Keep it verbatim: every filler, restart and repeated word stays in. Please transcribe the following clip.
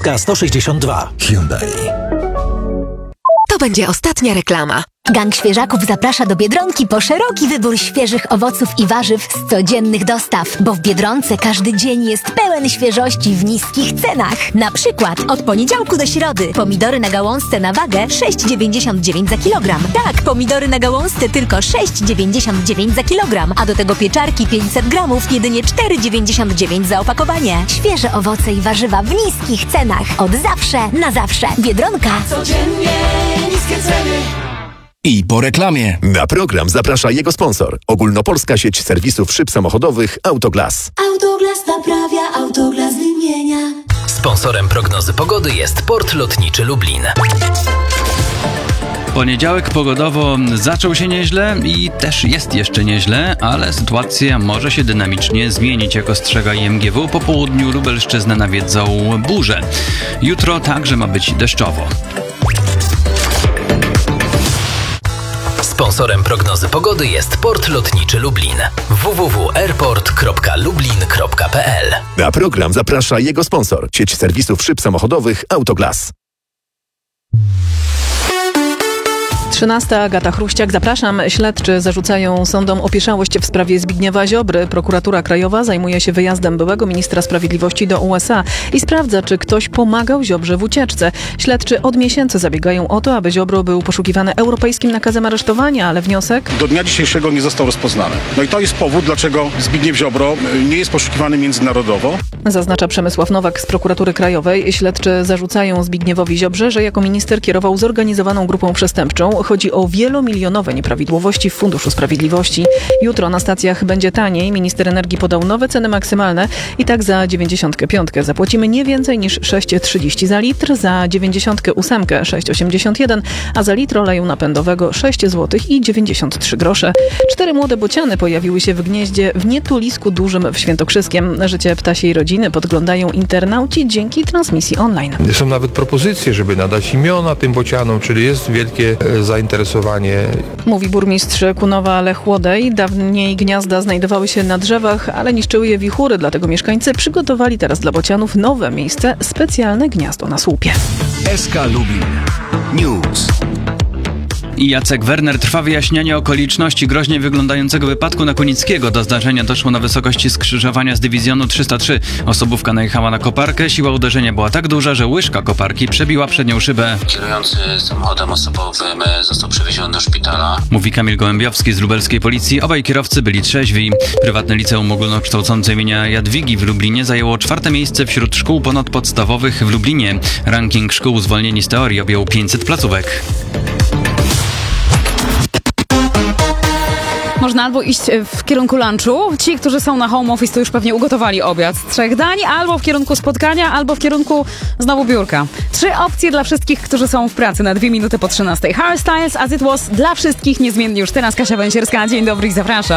Śląska sto sześćdziesiąt dwa. Hyundai. To będzie ostatnia reklama. Gang Świeżaków zaprasza do Biedronki po szeroki wybór świeżych owoców i warzyw z codziennych dostaw, bo w Biedronce każdy dzień jest pełen świeżości w niskich cenach. Na przykład od poniedziałku do środy pomidory na gałązce na wagę sześć dziewięćdziesiąt dziewięć za kilogram. Tak, pomidory na gałązce tylko sześć dziewięćdziesiąt dziewięć za kilogram, a do tego pieczarki pięćset gramów jedynie cztery dziewięćdziesiąt dziewięć za opakowanie. Świeże owoce i warzywa w niskich cenach. Od zawsze na zawsze. Biedronka. Codziennie niskie ceny. I po reklamie. Na program zaprasza jego sponsor. Ogólnopolska sieć serwisów szyb samochodowych Autoglas. Autoglas naprawia, Autoglas wymienia. Sponsorem prognozy pogody jest Port Lotniczy Lublin. Poniedziałek pogodowo zaczął się nieźle i też jest jeszcze nieźle, ale sytuacja może się dynamicznie zmienić, jak ostrzega I M G W. Po południu Lubelszczyznę nawiedzą burze. Jutro także ma być deszczowo. Sponsorem prognozy pogody jest Port Lotniczy Lublin. w w w kropka airport kropka lublin kropka p l. Na program zaprasza jego sponsor. Sieć serwisów szyb samochodowych Autoglas. trzynasta. Agata Chruściak. Zapraszam. Śledczy zarzucają sądom opieszałość w sprawie Zbigniewa Ziobry. Prokuratura Krajowa zajmuje się wyjazdem byłego ministra sprawiedliwości do U S A i sprawdza, czy ktoś pomagał Ziobrze w ucieczce. Śledczy od miesięcy zabiegają o to, aby Ziobro był poszukiwany europejskim nakazem aresztowania, ale wniosek do dnia dzisiejszego nie został rozpoznany. No i to jest powód, dlaczego Zbigniew Ziobro nie jest poszukiwany międzynarodowo. Zaznacza Przemysław Nowak z Prokuratury Krajowej. Śledczy zarzucają Zbigniewowi Ziobrze, że jako minister kierował zorganizowaną grupą przestępczą. Chodzi o wielomilionowe nieprawidłowości w Funduszu Sprawiedliwości. Jutro na stacjach będzie taniej. Minister energii podał nowe ceny maksymalne i tak za dziewięćdziesiątkę piątkę zapłacimy nie więcej niż sześć trzydzieści za litr, za dziewięćdziesiątkę ósemkę sześć osiemdziesiąt jeden, a za litr oleju napędowego sześć złotych i dziewięćdziesiąt trzy grosze. Cztery młode bociany pojawiły się w gnieździe w nietulisku dużym w Świętokrzyskiem. Życie ptasiej rodziny podglądają internauci dzięki transmisji online. Są nawet propozycje, żeby nadać imiona tym bocianom, czyli jest wielkie zainteresowanie. Mówi burmistrz Kunowa Lech Łodej. Dawniej gniazda znajdowały się na drzewach, ale niszczyły je wichury, dlatego mieszkańcy przygotowali teraz dla bocianów nowe miejsce, specjalne gniazdo na słupie. S K Lublin News. I Jacek Werner. Trwa wyjaśnianie okoliczności groźnie wyglądającego wypadku na Kunickiego. Do zdarzenia doszło na wysokości skrzyżowania z dywizjonu trzysta trzy. Osobówka najechała na koparkę. Siła uderzenia była tak duża, że łyżka koparki przebiła przednią szybę. Kierujący samochodem osobowym został przewieziony do szpitala. Mówi Kamil Gołębiowski z lubelskiej policji. Obaj kierowcy byli trzeźwi. Prywatne liceum ogólnokształcące imienia Jadwigi w Lublinie zajęło czwarte miejsce wśród szkół ponadpodstawowych w Lublinie. Ranking szkół zwolnieni z teorii objął pięćset placówek. Można albo iść w kierunku lunchu. Ci, którzy są na home office, to już pewnie ugotowali obiad z trzech dań, albo w kierunku spotkania, albo w kierunku znowu biurka. Trzy opcje dla wszystkich, którzy są w pracy na dwie minuty po trzynastej. Harry Styles, As It Was, dla wszystkich niezmiennie już teraz. Kasia Węsierska, dzień dobry i zapraszam.